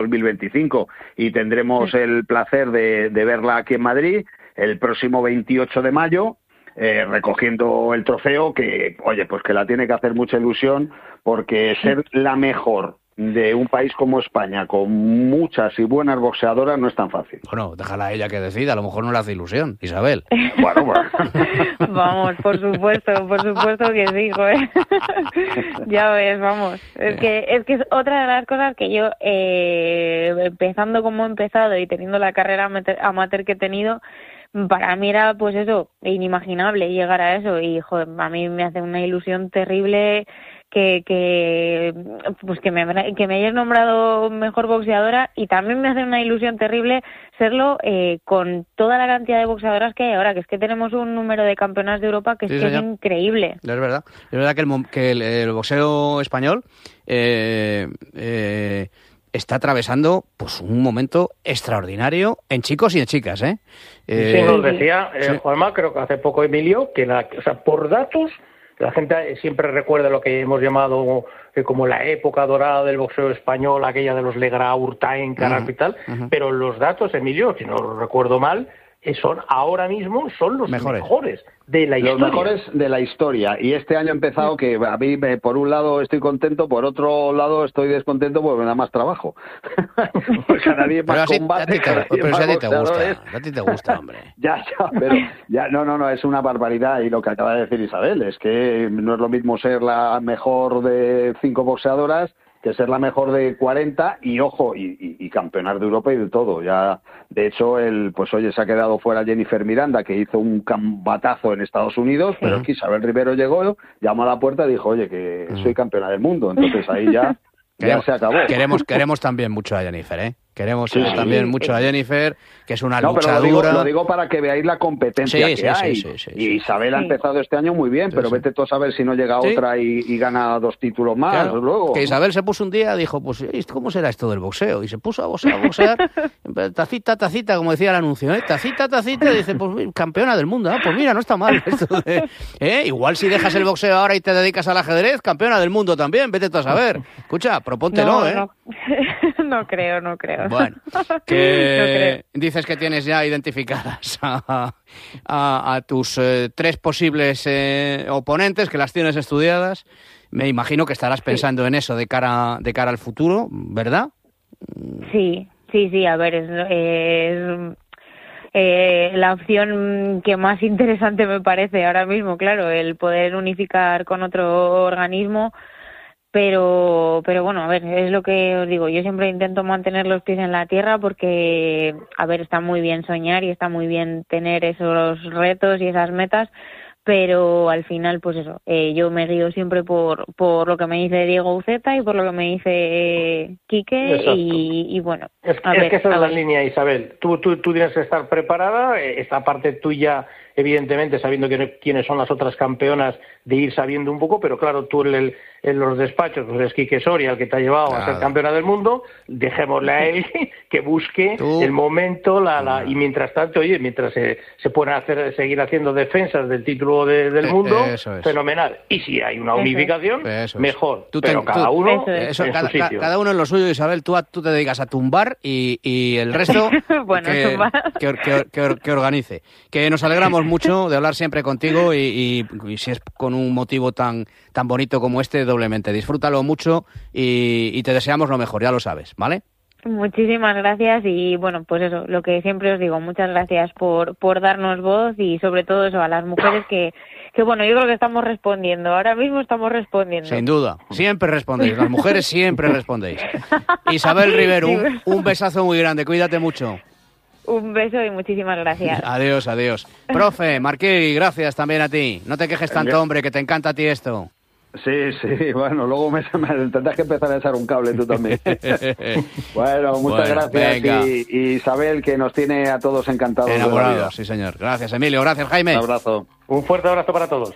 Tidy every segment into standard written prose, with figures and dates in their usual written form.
2025 y tendremos el placer de verla aquí en Madrid el próximo 28 de mayo, recogiendo el trofeo que, oye, pues que la tiene que hacer mucha ilusión, porque ser la mejor de un país como España, con muchas y buenas boxeadoras, no es tan fácil. Bueno, déjala a ella que decida, a lo mejor no le hace ilusión, Isabel. Bueno. Vamos, por supuesto que sí, joder. Ya ves, vamos. Es que es otra de las cosas que yo, empezando como he empezado y teniendo la carrera amateur que he tenido, para mí era, pues eso, inimaginable llegar a eso. Y, joder, a mí me hace una ilusión terrible que me hayas nombrado mejor boxeadora, y también me hace una ilusión terrible serlo con toda la cantidad de boxeadoras que hay ahora, que es que tenemos un número de campeonas de Europa que es increíble. Es verdad que el boxeo español está atravesando pues un momento extraordinario en chicos y en chicas, Sí, nos decía Juanma, creo que hace poco Emilio, que por datos la gente siempre recuerda lo que hemos llamado como la época dorada del boxeo español, aquella de los Legrá, Urtain, Carrasco y tal, pero los datos, Emilio, si no recuerdo mal, ahora mismo son los mejores de la historia. Los mejores de la historia. Y este año ha empezado que a mí, por un lado, estoy contento, por otro lado, estoy descontento porque me da más trabajo. Porque cada día más combate. Pero si a ti te gusta, hombre. No, es una barbaridad. Y lo que acaba de decir Isabel es que no es lo mismo ser la mejor de 5 boxeadoras que ser la mejor de 40 y, ojo, y campeonar de Europa y de todo. Ya, de hecho, se ha quedado fuera Jennifer Miranda, que hizo un combatazo en Estados Unidos, pero es que Isabel Rivero llegó, llamó a la puerta y dijo, oye, que soy campeona del mundo. Entonces ahí ya se acabó. Queremos también mucho a Jennifer, Queremos también mucho a Jennifer, que es una luchadora. Pero lo digo para que veáis la competencia que hay. Y Isabel ha empezado este año muy bien, pero vete tú a saber si no llega otra y gana 2 títulos más luego. Que Isabel se puso un día, dijo, pues, ¿cómo será esto del boxeo? Y se puso a boxear, tacita, como decía el anuncio, tacita, dice, pues campeona del mundo, pues mira, no está mal esto igual si dejas el boxeo ahora y te dedicas al ajedrez, campeona del mundo también, vete tú a saber. Escucha, propóntelo, No creo. Bueno, que dices que tienes ya identificadas a tus 3 posibles oponentes, que las tienes estudiadas. Me imagino que estarás pensando en eso de cara al futuro, ¿verdad? Sí, a ver, es la opción que más interesante me parece ahora mismo, claro, el poder unificar con otro organismo. Pero bueno, a ver, es lo que os digo, yo siempre intento mantener los pies en la tierra porque, a ver, está muy bien soñar y está muy bien tener esos retos y esas metas, pero al final, pues eso, yo me guío siempre por lo que me dice Diego Uceta y por lo que me dice Quique y bueno. Es que esa es la línea, Isabel. Tú tienes que estar preparada, esta parte tuya, evidentemente, sabiendo quiénes son las otras campeonas, de ir sabiendo un poco, pero claro, tú en los despachos, pues es Quique Soria el que te ha llevado a ser campeona del mundo, dejémosle a él que busque el momento, y mientras tanto, oye, mientras se pueden seguir haciendo defensas del título del mundo, fenomenal. Y si hay una unificación, mejor. Pero cada uno en su sitio. Cada uno en lo suyo, Isabel, tú te dedicas a tumbar y el resto que organice. Que nos alegramos mucho de hablar siempre contigo y si es con un motivo tan bonito como este, doblemente. Disfrútalo mucho y te deseamos lo mejor, ya lo sabes, ¿vale? Muchísimas gracias y bueno, pues eso, lo que siempre os digo, muchas gracias por darnos voz y sobre todo eso a las mujeres que bueno, yo creo que estamos respondiendo, ahora mismo estamos respondiendo. Sin duda, siempre respondéis, las mujeres siempre respondéis. Isabel Rivero, un besazo muy grande, cuídate mucho. Un beso y muchísimas gracias. Adiós. Profe, Marquí, gracias también a ti. No te quejes tanto, hombre, que te encanta a ti esto. Sí, bueno, luego me tendrás que empezar a echar un cable tú también. Bueno, muchas gracias. Y Isabel, que nos tiene a todos encantados. Enamorados, sí señor. Gracias, Emilio. Gracias, Jaime. Un abrazo. Un fuerte abrazo para todos.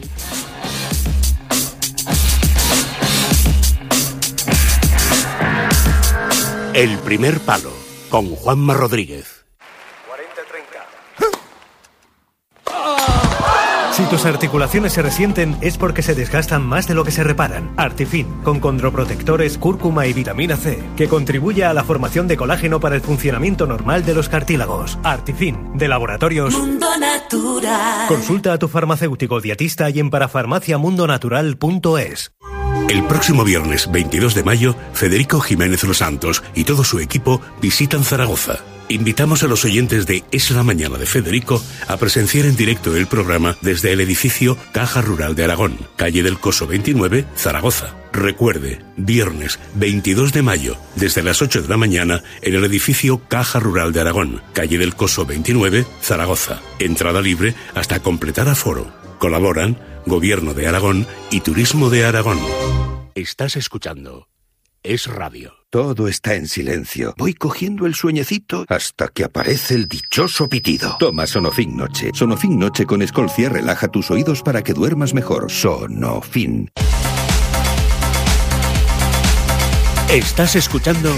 El primer palo, con Juanma Rodríguez. 40-30. Si tus articulaciones se resienten es porque se desgastan más de lo que se reparan. Artifin, con condroprotectores, cúrcuma y vitamina C, que contribuye a la formación de colágeno para el funcionamiento normal de los cartílagos. Artifin, de Laboratorios Mundo Natural. Consulta a tu farmacéutico dietista y en parafarmaciamundonatural.es. El próximo viernes 22 de mayo, Federico Jiménez Los Santos y todo su equipo visitan Zaragoza. Invitamos a los oyentes de Es la Mañana de Federico a presenciar en directo el programa desde el edificio Caja Rural de Aragón, calle del Coso 29, Zaragoza. Recuerde, viernes 22 de mayo, desde las 8 de la mañana, en el edificio Caja Rural de Aragón, calle del Coso 29, Zaragoza. Entrada libre hasta completar aforo. Colaboran Gobierno de Aragón y Turismo de Aragón. Estás escuchando Es Radio. Todo está en silencio. Voy cogiendo el sueñecito hasta que aparece el dichoso pitido. Toma Sonofin Noche. Sonofin Noche con Escolcia relaja tus oídos para que duermas mejor. Sonofin. Estás escuchando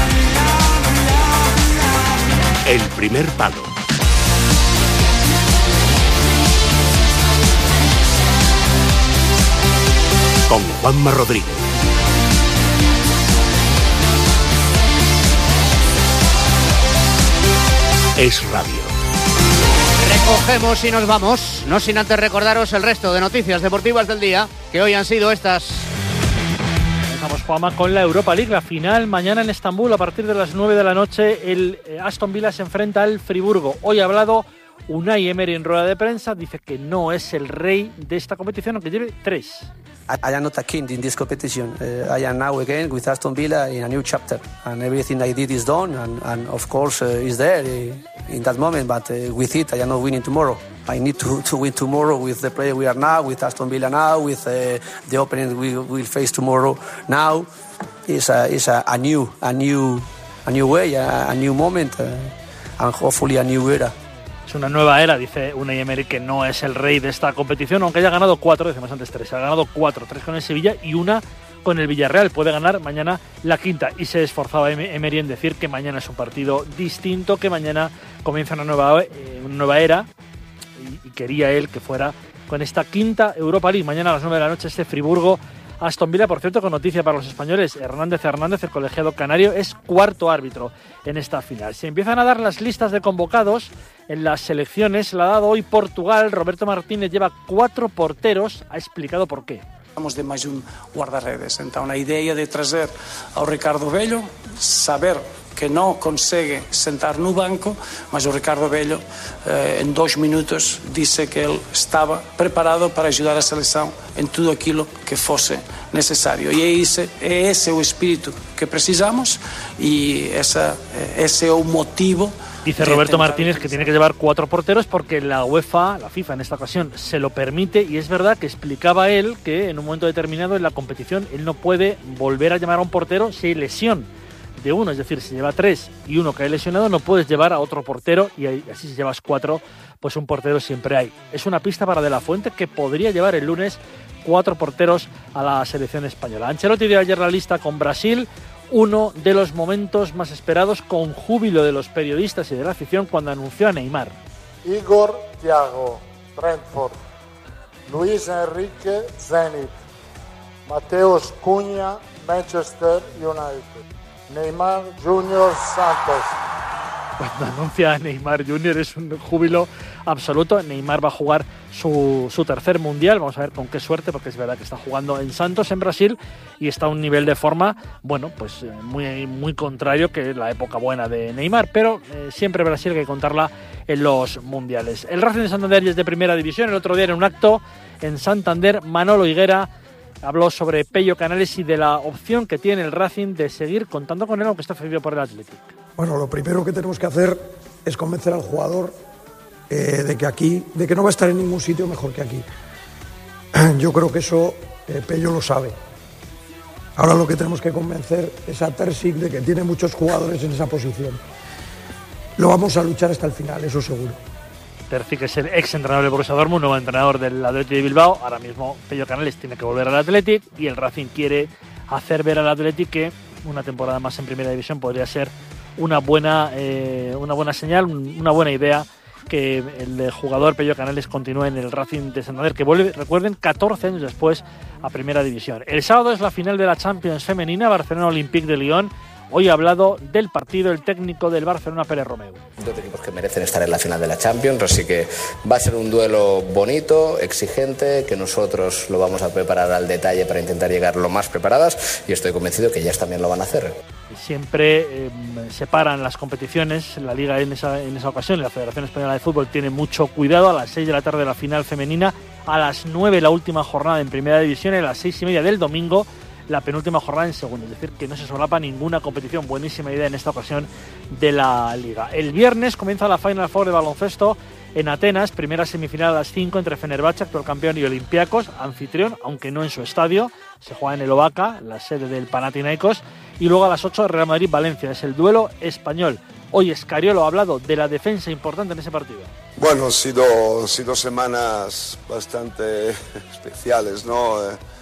El Primer Palo. Con Juanma Rodríguez. Es Radio. Recogemos y nos vamos, no sin antes recordaros el resto de noticias deportivas del día, que hoy han sido estas. Empezamos, Juanma, con la Europa League, la final mañana en Estambul a partir de las 9 de la noche. El Aston Villa se enfrenta al Friburgo. Hoy ha hablado Unai Emery en rueda de prensa, dice que no es el rey de esta competición, aunque lleve 3. I am not a king in this competition. I am now again with Aston Villa in a new chapter, and everything I did is done, and of course is there in that moment. But with it, I am not winning tomorrow. I need to win tomorrow with the player we are now, with Aston Villa now, with the opponent we will face tomorrow. Now is a new way, a new moment, and hopefully a new era. Es una nueva era, dice Unai Emery, que no es el rey de esta competición, aunque haya ganado 4, decimos antes 3, ha ganado 4, 3 con el Sevilla y 1 con el Villarreal. Puede ganar mañana la quinta, y se esforzaba Emery en decir que mañana es un partido distinto, que mañana comienza una nueva era, y quería él que fuera con esta quinta Europa League. Mañana a las 9 de la noche este Friburgo Aston Villa, por cierto, con noticia para los españoles. Hernández, el colegiado canario, es cuarto árbitro en esta final. Se empiezan a dar las listas de convocados en las selecciones. La ha dado hoy Portugal. Roberto Martínez lleva 4 porteros. Ha explicado por qué. Vamos de mais guarda-redes. Então, a ideia de trazer ao Ricardo Velho, saber que não consegue sentar no banco, mas o Ricardo Velho, em 2 minutos, disse que ele estava preparado para ajudar a seleção em tudo aquilo que fosse necessário. E é esse o espírito que precisamos, e esse é o motivo. Dice Roberto Martínez que tiene que llevar 4 porteros porque la UEFA, la FIFA en esta ocasión, se lo permite, y es verdad que explicaba él que en un momento determinado en la competición él no puede volver a llamar a un portero si hay lesión de uno, es decir, si lleva 3 y uno cae lesionado no puedes llevar a otro portero, y así si llevas 4 pues un portero siempre hay. Es una pista para De La Fuente, que podría llevar el lunes 4 porteros a la selección española. Ancelotti dio ayer la lista con Brasil, uno de los momentos más esperados, con júbilo de los periodistas y de la afición cuando anunció a Neymar. Igor Thiago, Brentford. Luis Enrique, Zenit. Mateus Cunha, Manchester United. Neymar Junior, Santos. Cuando anuncia a Neymar Junior es un júbilo absoluto. Neymar va a jugar su tercer mundial, vamos a ver con qué suerte, porque es verdad que está jugando en Santos, en Brasil, y está a un nivel de forma, bueno, pues muy contrario que la época buena de Neymar, pero siempre Brasil hay que contarla en los mundiales. El Racing de Santander es de primera división. El otro día en un acto en Santander, Manolo Higuera habló sobre Pello Canales y de la opción que tiene el Racing de seguir contando con él, aunque está cedido por el Athletic. Bueno, lo primero que tenemos que hacer es convencer al jugador de que no va a estar en ningún sitio mejor que aquí. Yo creo que eso Pello lo sabe. Ahora lo que tenemos que convencer es a Terzic de que tiene muchos jugadores en esa posición. Lo vamos a luchar hasta el final, eso seguro. Terzic es el ex entrenador del Borussia Dortmund, nuevo entrenador del Athletic de Bilbao. Ahora mismo Pello Canales tiene que volver al Athletic, y el Racing quiere hacer ver al Athletic que una temporada más en primera división podría ser una buena señal, una buena idea que el jugador Pello Canales continúe en el Racing de Santander, que vuelve, recuerden, 14 años después a Primera División. El sábado es la final de la Champions femenina, Barcelona Olympique de Lyon. Hoy ha hablado del partido el técnico del Barcelona, Pere Romeu. Dos equipos que merecen estar en la final de la Champions, así que va a ser un duelo bonito, exigente, que nosotros lo vamos a preparar al detalle para intentar llegar lo más preparadas, y estoy convencido que ellas también lo van a hacer. Siempre separan las competiciones, la Liga en esa ocasión, y la Federación Española de Fútbol tiene mucho cuidado. A las 6 de la tarde la final femenina, a las 9 la última jornada en Primera División, y a las 6:30 del domingo la penúltima jornada en Segunda, es decir, que no se solapa ninguna competición. Buenísima idea en esta ocasión de la Liga. El viernes comienza la Final Four de baloncesto en Atenas, primera semifinal a las 5 entre Fenerbahce, actual campeón, y Olympiacos, anfitrión, aunque no en su estadio, se juega en el Ovaca, la sede del Panathinaikos, y luego a las 8 Real Madrid-Valencia, es el duelo español. Hoy Escariolo ha hablado de la defensa importante en ese partido. Bueno, han sido semanas bastante especiales, ¿no?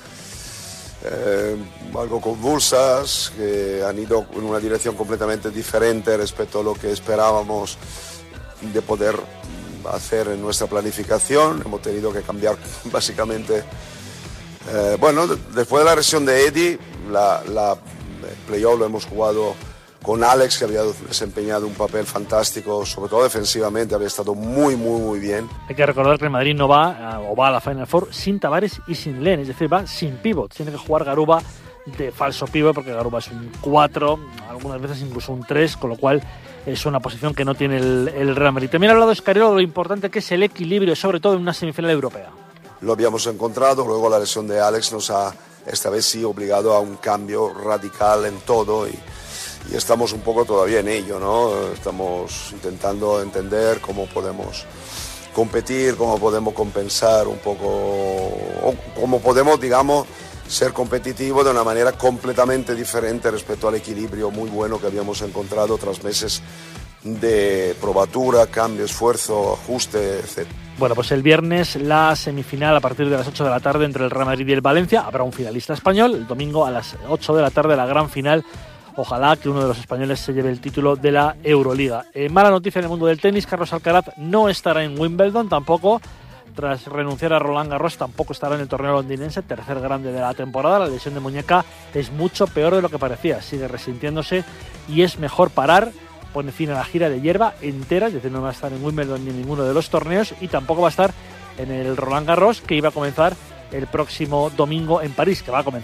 Algo convulsas, que han ido en una dirección completamente diferente respecto a lo que esperábamos de poder hacer en nuestra planificación. Hemos tenido que cambiar básicamente. Bueno, después de la lesión de Eddie, el playoff lo hemos jugado con Alex, que había desempeñado un papel fantástico, sobre todo defensivamente, había estado muy bien. Hay que recordar que el Madrid no va a la Final Four sin Tavares y sin Len, es decir, va sin pívot. Tiene que jugar Garuba de falso pívot, porque Garuba es un 4, algunas veces incluso un 3, con lo cual es una posición que no tiene el Real Madrid. También ha hablado Escariolo de lo importante que es el equilibrio, sobre todo en una semifinal europea. Lo habíamos encontrado, luego la lesión de Alex nos ha, esta vez sí, obligado a un cambio radical en todo, y estamos un poco todavía en ello, ¿no? Estamos intentando entender cómo podemos competir, cómo podemos compensar un poco, o cómo podemos, digamos, ser competitivos de una manera completamente diferente respecto al equilibrio muy bueno que habíamos encontrado tras meses de probatura, cambio, esfuerzo, ajuste, etc. Bueno, pues el viernes la semifinal a partir de las 8 de la tarde entre el Real Madrid y el Valencia. Habrá un finalista español. El domingo a las 8 de la tarde la gran final. Ojalá que uno de los españoles se lleve el título de la Euroliga. Mala noticia en el mundo del tenis. Carlos Alcaraz no estará en Wimbledon tampoco. Tras renunciar a Roland Garros, tampoco estará en el torneo londinense, tercer grande de la temporada. La lesión de muñeca es mucho peor de lo que parecía. Sigue resintiéndose y es mejor parar. Pone fin a la gira de hierba entera, es decir, no va a estar en Wimbledon ni en ninguno de los torneos, y tampoco va a estar en el Roland Garros, que iba a comenzar el próximo domingo en París,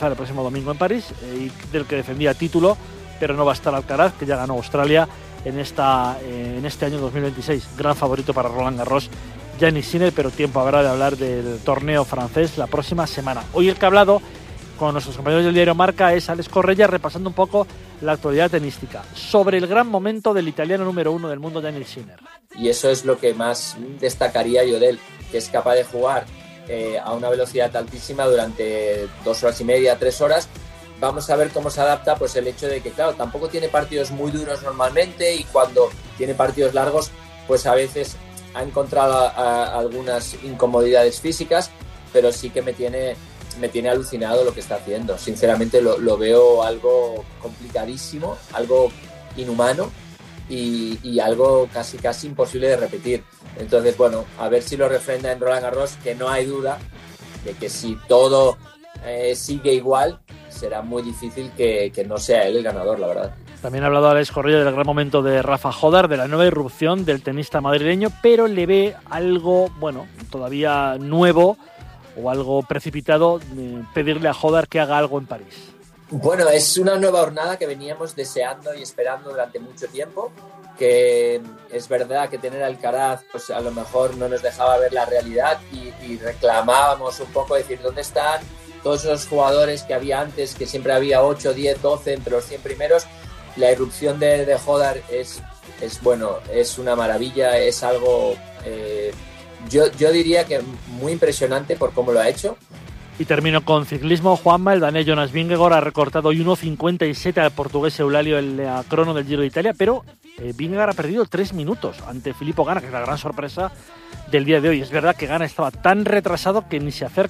y del que defendía título, pero no va a estar Alcaraz, que ya ganó Australia en este año 2026. Gran favorito para Roland Garros, Jannik Sinner, pero tiempo habrá de hablar del torneo francés la próxima semana. Hoy el que ha hablado con nuestros compañeros del diario Marca es Alex Correia, repasando un poco la actualidad tenística sobre el gran momento del italiano número 1 del mundo, Jannik Sinner. Y eso es lo que más destacaría yo de él, que es capaz de jugar a una velocidad altísima durante 2 horas y media, 3 horas. Vamos a ver cómo se adapta, pues el hecho de que, claro, tampoco tiene partidos muy duros normalmente, y cuando tiene partidos largos, pues a veces ha encontrado algunas incomodidades físicas, pero sí que me tiene alucinado lo que está haciendo. Sinceramente lo veo algo complicadísimo, algo inhumano y algo casi imposible de repetir. Entonces, bueno, a ver si lo refrenda en Roland Garros, que no hay duda de que si todo sigue igual, será muy difícil que no sea él el ganador, la verdad. También ha hablado Alex Correia del gran momento de Rafa Jodar, de la nueva irrupción del tenista madrileño, pero le ve algo, bueno, todavía nuevo o algo precipitado, pedirle a Jodar que haga algo en París. Bueno, es una nueva jornada que veníamos deseando y esperando durante mucho tiempo, que es verdad que tener a Alcaraz pues a lo mejor no nos dejaba ver la realidad, y reclamábamos un poco, decir, ¿dónde están todos esos jugadores que había antes, que siempre había 8, 10, 12 entre los 100 primeros? La irrupción de Jodar es bueno, es una maravilla, es algo yo diría que muy impresionante por cómo lo ha hecho. Y termino con ciclismo. Juanma, el danés Jonas Vingegaard ha recortado 1.57 al portugués Eulalio en la crono del Giro de Italia, pero Vingegaard ha perdido 3 minutos ante Filippo Ganna, que es la gran sorpresa del día de hoy. Es verdad que Ganna estaba tan retrasado que ni se acerca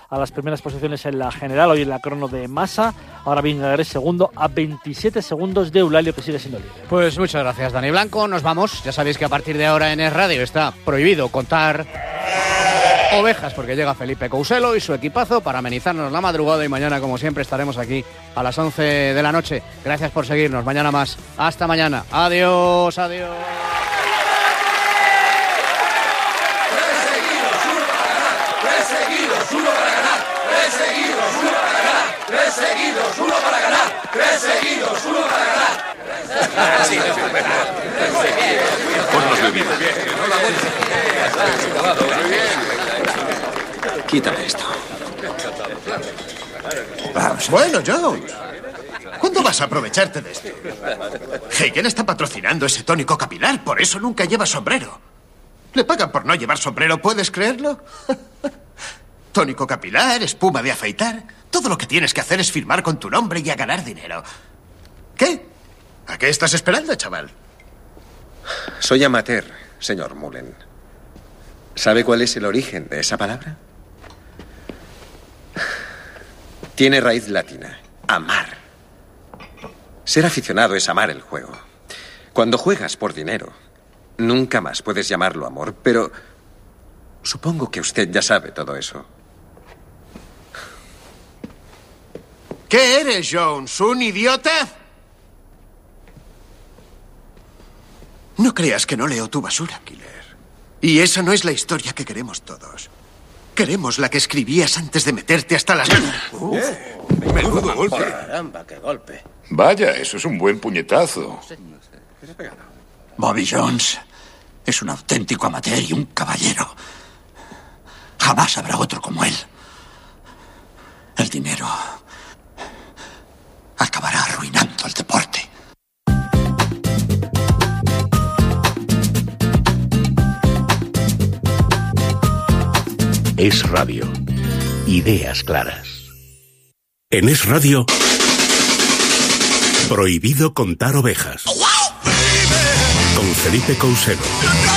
a las primeras posiciones en la general, hoy en la crono de Massa. Ahora Vingegaard es segundo a 27 segundos de Eulálio, que sigue siendo líder. Pues muchas gracias, Dani Blanco. Nos vamos. Ya sabéis que a partir de ahora en Es Radio está prohibido contar ovejas, porque llega Felipe Couselo y su equipazo para amenizarnos la madrugada, y mañana, como siempre, estaremos aquí a las 11 de la noche. Gracias por seguirnos. Mañana más. Hasta mañana. Adiós, adiós. Uno para ganar, 3 seguidos, uno para ganar, 3 seguidos, uno para ganar, 3 seguidos, uno para ganar. Sí, ponnos bebida. Quítame esto. Vamos. Bueno, Jones, ¿cuándo vas a aprovecharte de esto? Heineken está patrocinando ese tónico capilar, por eso nunca lleva sombrero. Le pagan por no llevar sombrero, ¿puedes creerlo? Tónico capilar, espuma de afeitar. Todo lo que tienes que hacer es firmar con tu nombre y a ganar dinero. ¿Qué? ¿A qué estás esperando, chaval? Soy amateur, señor Mullen. ¿Sabe cuál es el origen de esa palabra? Tiene raíz latina. Amar. Ser aficionado es amar el juego. Cuando juegas por dinero, nunca más puedes llamarlo amor, pero supongo que usted ya sabe todo eso. ¿Qué eres, Jones? ¿Un idiota? No creas que no leo tu basura, Killer. Y esa no es la historia que queremos todos. Queremos la que escribías antes de meterte hasta las... Menudo golpe. Caramba, qué golpe. Vaya, eso es un buen puñetazo. Bobby Jones es un auténtico amateur y un caballero. Jamás habrá otro como él. El dinero acabará arruinando el deporte. Es Radio. Ideas claras. En Es Radio, prohibido contar ovejas. Con Felipe Couselo.